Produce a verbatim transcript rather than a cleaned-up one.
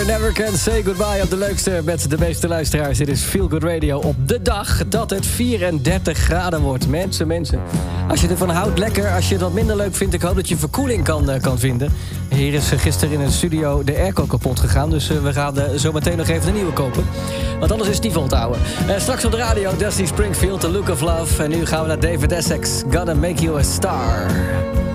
Never, never can say goodbye op de leukste met de meeste luisteraars. Dit is Feel Good Radio op de dag dat het vierendertig graden wordt. Mensen, mensen. Als je ervan houdt, lekker. Als je het wat minder leuk vindt, ik hoop dat je verkoeling kan, uh, kan vinden. Hier is uh, gisteren in het studio de airco kapot gegaan. Dus uh, we gaan uh, zo meteen nog even een nieuwe kopen. Want anders is die vol te houden. Uh, straks op de radio Dusty Springfield, The Look of Love. En nu gaan we naar David Essex. Gotta make you a star.